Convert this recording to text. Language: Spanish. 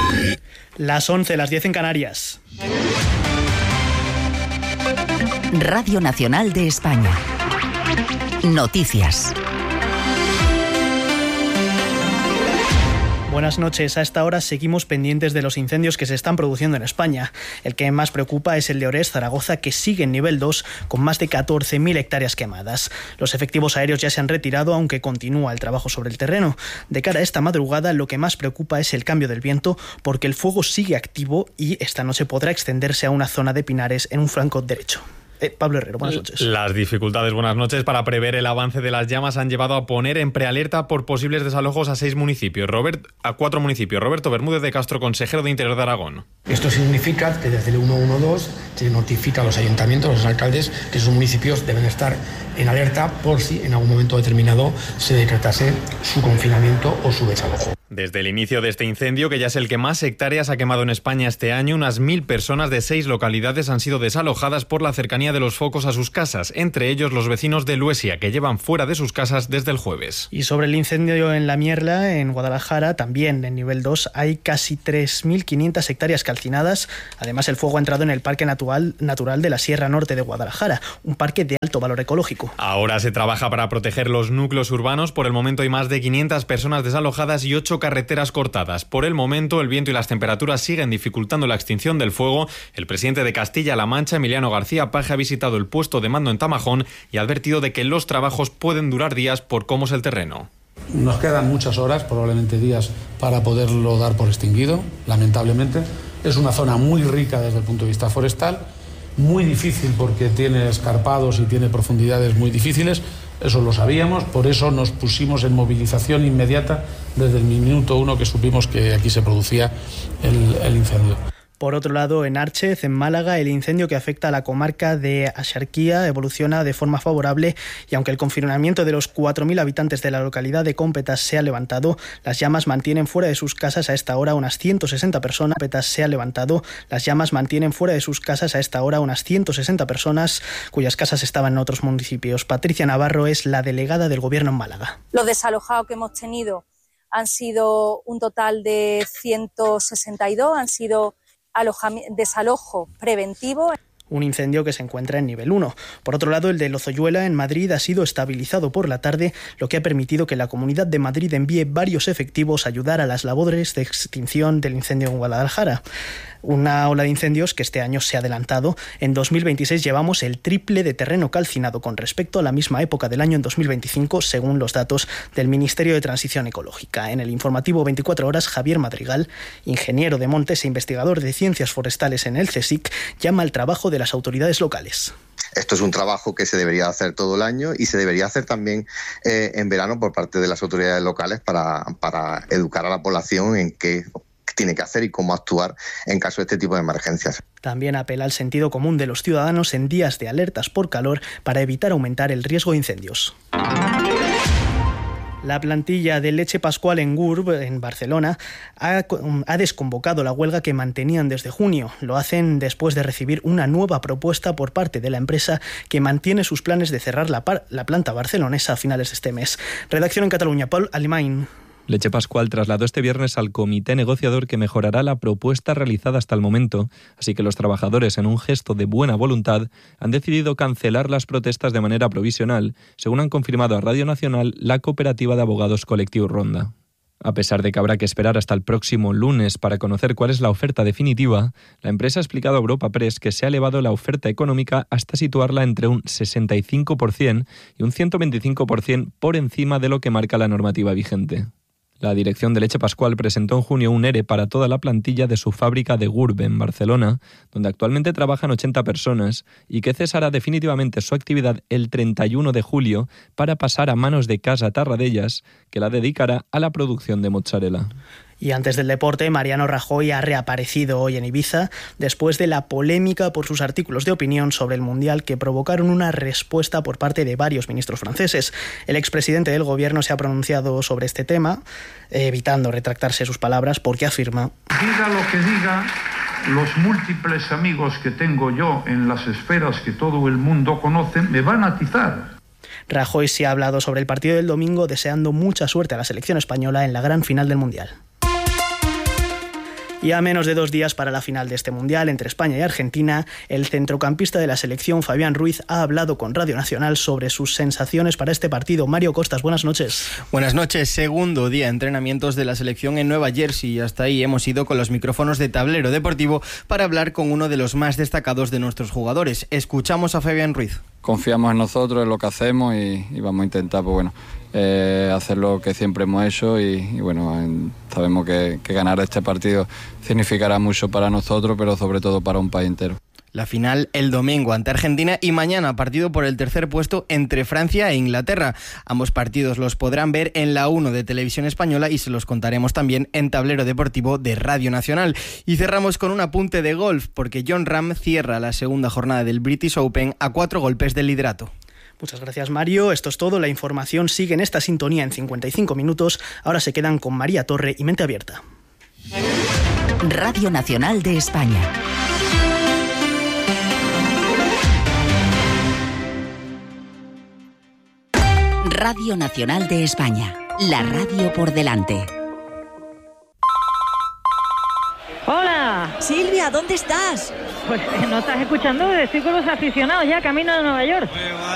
Las 11, las 10 en Canarias. Radio Nacional de España. Noticias. Buenas noches. A esta hora seguimos pendientes de los incendios que se están produciendo en España. El que más preocupa es el de Orés, Zaragoza, que sigue en nivel 2 con más de 14.000 hectáreas quemadas. Los efectivos aéreos ya se han retirado, aunque continúa el trabajo sobre el terreno. De cara a esta madrugada, lo que más preocupa es el cambio del viento, porque el fuego sigue activo y esta noche podrá extenderse a una zona de pinares en un flanco derecho. Pablo Herrero, buenas noches. Las dificultades, buenas noches, para prever el avance de las llamas han llevado a poner en prealerta por posibles desalojos a 4 municipios. Roberto Bermúdez de Castro, consejero de Interior de Aragón. Esto significa que desde el 112 se notifica a los ayuntamientos, a los alcaldes, que sus municipios deben estar en alerta por si en algún momento determinado se decretase su confinamiento o su desalojo. Desde el inicio de este incendio, que ya es el que más hectáreas ha quemado en España este año, unas 1.000 personas de 6 localidades han sido desalojadas por la cercanía de los focos a sus casas, entre ellos los vecinos de Luesia, que llevan fuera de sus casas desde el jueves. Y sobre el incendio en La Mierla, en Guadalajara, también en nivel 2, hay casi 3.500 hectáreas calcinadas. Además, el fuego ha entrado en el Parque Natural de la Sierra Norte de Guadalajara, un parque de alto valor ecológico. Ahora se trabaja para proteger los núcleos urbanos. Por el momento hay más de 500 personas desalojadas y 8 carreteras cortadas. Por el momento, el viento y las temperaturas siguen dificultando la extinción del fuego. El presidente de Castilla-La Mancha, Emiliano García Paje, ha visitado el puesto de mando en Tamajón y ha advertido de que los trabajos pueden durar días por cómo es el terreno. Nos quedan muchas horas, probablemente días, para poderlo dar por extinguido, lamentablemente. Es una zona muy rica desde el punto de vista forestal, muy difícil porque tiene escarpados y tiene profundidades muy difíciles. Eso lo sabíamos, por eso nos pusimos en movilización inmediata desde el minuto 1 que supimos que aquí se producía el incendio. Por otro lado, en Árchez, en Málaga, el incendio que afecta a la comarca de Axarquía evoluciona de forma favorable y aunque el confinamiento de los 4.000 habitantes de la localidad de Cómpetas se ha levantado, las llamas mantienen fuera de sus casas a esta hora unas 160 personas. Las llamas mantienen fuera de sus casas a esta hora unas 160 personas cuyas casas estaban en otros municipios. Patricia Navarro es la delegada del Gobierno en Málaga. Los desalojados que hemos tenido han sido un total de 162, han sido desalojo preventivo. Un incendio que se encuentra en nivel 1. Por otro lado, el de Lozoyuela, en Madrid, ha sido estabilizado por la tarde, lo que ha permitido que la Comunidad de Madrid envíe varios efectivos a ayudar a las labores de extinción del incendio en Guadalajara. Una ola de incendios que este año se ha adelantado. En 2026 llevamos el triple de terreno calcinado con respecto a la misma época del año en 2025, según los datos del Ministerio de Transición Ecológica. En el informativo 24 horas, Javier Madrigal, ingeniero de montes e investigador de ciencias forestales en el CSIC, llama al trabajo de las autoridades locales. Esto es un trabajo que se debería hacer todo el año y se debería hacer también en verano por parte de las autoridades locales para educar a la población en qué tiene que hacer y cómo actuar en caso de este tipo de emergencias. También apela al sentido común de los ciudadanos en días de alertas por calor para evitar aumentar el riesgo de incendios. La plantilla de Leche Pascual en GURB, en Barcelona, ha desconvocado la huelga que mantenían desde junio. Lo hacen después de recibir una nueva propuesta por parte de la empresa que mantiene sus planes de cerrar la planta barcelonesa a finales de este mes. Redacción en Cataluña, Paul Alemany. Leche Pascual trasladó este viernes al comité negociador que mejorará la propuesta realizada hasta el momento, así que los trabajadores, en un gesto de buena voluntad, han decidido cancelar las protestas de manera provisional, según han confirmado a Radio Nacional la cooperativa de abogados Colectivo Ronda. A pesar de que habrá que esperar hasta el próximo lunes para conocer cuál es la oferta definitiva, la empresa ha explicado a Europa Press que se ha elevado la oferta económica hasta situarla entre un 65% y un 125% por encima de lo que marca la normativa vigente. La dirección de Leche Pascual presentó en junio un ERE para toda la plantilla de su fábrica de GURB en Barcelona, donde actualmente trabajan 80 personas, y que cesará definitivamente su actividad el 31 de julio para pasar a manos de Casa Tarradellas, que la dedicará a la producción de mozzarella. Y antes del deporte, Mariano Rajoy ha reaparecido hoy en Ibiza después de la polémica por sus artículos de opinión sobre el Mundial que provocaron una respuesta por parte de varios ministros franceses. El expresidente del gobierno se ha pronunciado sobre este tema, evitando retractarse sus palabras, porque afirma: diga lo que diga, los múltiples amigos que tengo yo en las esferas que todo el mundo conoce me van a atizar. Rajoy sí ha hablado sobre el partido del domingo, deseando mucha suerte a la selección española en la gran final del Mundial. Y a menos de 2 días para la final de este Mundial entre España y Argentina, el centrocampista de la selección, Fabián Ruiz, ha hablado con Radio Nacional sobre sus sensaciones para este partido. Mario Costas, buenas noches. Buenas noches. Segundo día de entrenamientos de la selección en Nueva Jersey y hasta ahí hemos ido con los micrófonos de Tablero Deportivo para hablar con uno de los más destacados de nuestros jugadores. Escuchamos a Fabián Ruiz. Confiamos en nosotros, en lo que hacemos y vamos a intentar, hacer lo que siempre hemos hecho y sabemos que ganar este partido significará mucho para nosotros, pero sobre todo para un país entero. La final el domingo ante Argentina y mañana partido por el tercer puesto entre Francia e Inglaterra. Ambos partidos los podrán ver en la 1 de Televisión Española y se los contaremos también en Tablero Deportivo de Radio Nacional. Y cerramos con un apunte de golf porque Jon Rahm cierra la segunda jornada del British Open a 4 golpes del liderato. Muchas gracias, Mario. Esto es todo. La información sigue en esta sintonía en 55 minutos. Ahora se quedan con María Torre y Mente Abierta. Radio Nacional de España. Radio Nacional de España. La radio por delante. ¡Hola! Silvia, ¿dónde estás? Pues no estás escuchando, estoy con los aficionados ya camino de Nueva York.